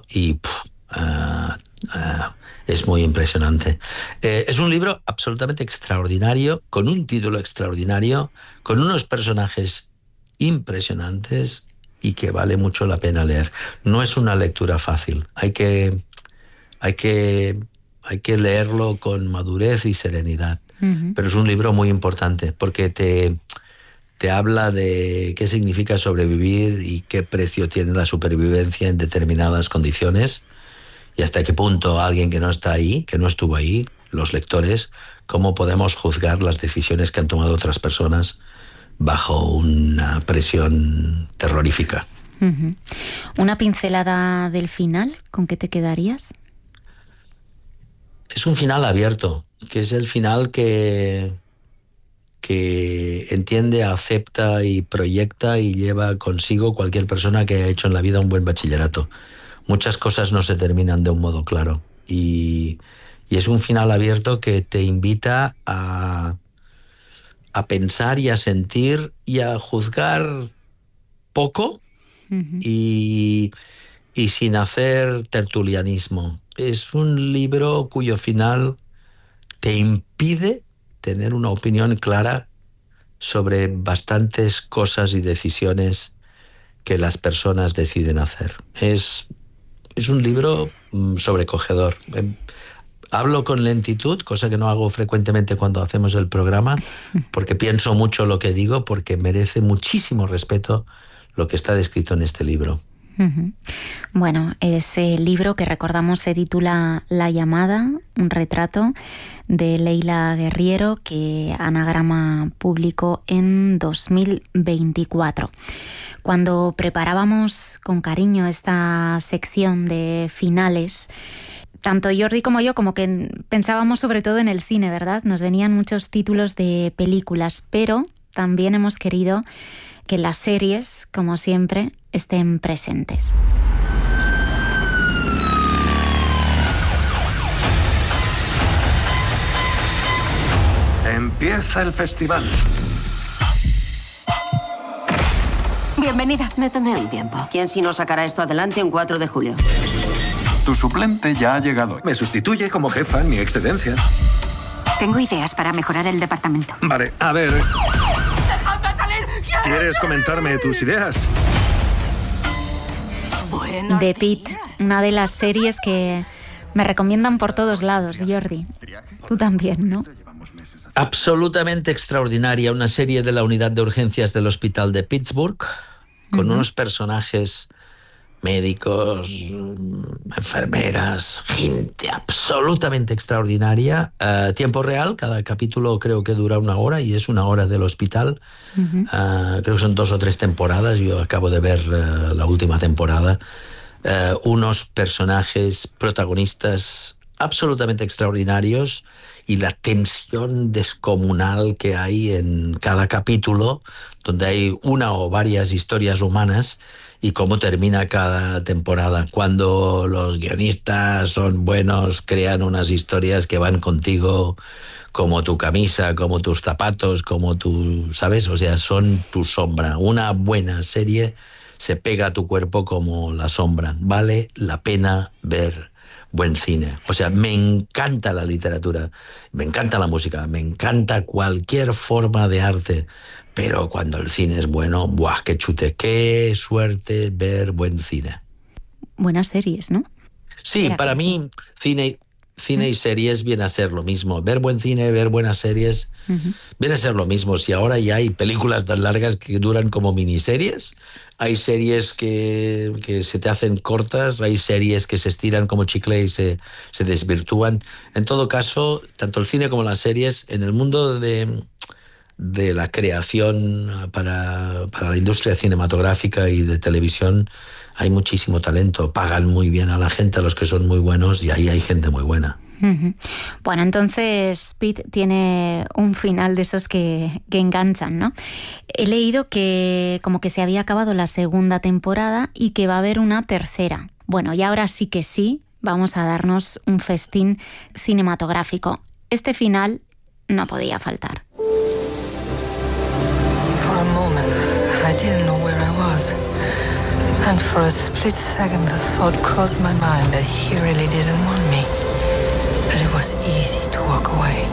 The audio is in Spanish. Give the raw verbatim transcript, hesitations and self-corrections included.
y pff, uh, uh, es muy impresionante. Eh, es un libro absolutamente extraordinario, con un título extraordinario, con unos personajes impresionantes y que vale mucho la pena leer. No es una lectura fácil, hay que, hay que, hay que leerlo con madurez y serenidad, uh-huh. pero es un libro muy importante porque te, te habla de qué significa sobrevivir y qué precio tiene la supervivencia en determinadas condiciones y hasta qué punto alguien que no está ahí, que no estuvo ahí, los lectores, cómo podemos juzgar las decisiones que han tomado otras personas bajo una presión terrorífica. Uh-huh. ¿Una pincelada del final? ¿Con qué te quedarías? Es un final abierto, que es el final que, que entiende, acepta y proyecta y lleva consigo cualquier persona que haya hecho en la vida un buen bachillerato. Muchas cosas no se terminan de un modo claro y, y es un final abierto que te invita a... a pensar y a sentir y a juzgar poco uh-huh. y, y sin hacer tertulianismo. Es un libro cuyo final te impide tener una opinión clara sobre bastantes cosas y decisiones que las personas deciden hacer. Es, es un libro mm, sobrecogedor. Hablo con lentitud, cosa que no hago frecuentemente cuando hacemos el programa, porque pienso mucho lo que digo, porque merece muchísimo respeto lo que está descrito en este libro. Uh-huh. Bueno, ese libro que recordamos se titula La llamada, un retrato de Leila Guerriero que Anagrama publicó en dos mil veinticuatro. Cuando preparábamos con cariño esta sección de finales, tanto Jordi como yo como que pensábamos sobre todo en el cine, ¿verdad? Nos venían muchos títulos de películas, pero también hemos querido que las series, como siempre, estén presentes. Empieza el festival. Bienvenida. Me tomé un tiempo. ¿Quién si no sacará esto adelante un cuatro de julio? Tu suplente ya ha llegado. Me sustituye como jefa en mi excedencia. Tengo ideas para mejorar el departamento. Vale, a ver. ¡Dejadme salir! ¿Quieres comentarme tus ideas? The Pitt, una de las series que me recomiendan por todos lados, Jordi. Tú también, ¿no? Absolutamente extraordinaria, una serie de la unidad de urgencias del hospital de Pittsburgh, con uh-huh. unos personajes médicos, enfermeras, gente absolutamente extraordinaria. Uh, tiempo real, cada capítulo creo que dura una hora y es una hora del hospital. Uh-huh. Uh, creo que son dos o tres temporadas, yo acabo de ver uh, la última temporada. Uh, unos personajes protagonistas absolutamente extraordinarios y la tensión descomunal que hay en cada capítulo, donde hay una o varias historias humanas, y cómo termina cada temporada. Cuando los guionistas son buenos, crean unas historias que van contigo como tu camisa, como tus zapatos, como tu, ¿sabes? O sea, son tu sombra. Una buena serie se pega a tu cuerpo como la sombra. Vale la pena ver buen cine. O sea, me encanta la literatura, me encanta la música, me encanta cualquier forma de arte. Pero cuando el cine es bueno, ¡buah, qué chute! ¡Qué suerte ver buen cine! Buenas series, ¿no? Sí, Era para mí cine, cine ¿Mm? y series viene a ser lo mismo. Ver buen cine, ver buenas series, uh-huh. viene a ser lo mismo. Si ahora ya hay películas tan largas que duran como miniseries, hay series que, que se te hacen cortas, hay series que se estiran como chicle y se, se desvirtúan. En todo caso, tanto el cine como las series, en el mundo de... de la creación para, para la industria cinematográfica y de televisión, hay muchísimo talento. Pagan muy bien a la gente, a los que son muy buenos, y ahí hay gente muy buena. Uh-huh. Bueno, entonces Pitt tiene un final de esos que, que enganchan, ¿no? He leído que como que se había acabado la segunda temporada y que va a haber una tercera. Bueno, y ahora sí que sí, vamos a darnos un festín cinematográfico. Este final no podía faltar. For a moment, I didn't know where I was. And for a split second the thought crossed my mind that he really didn't want me. But it was easy to walk away.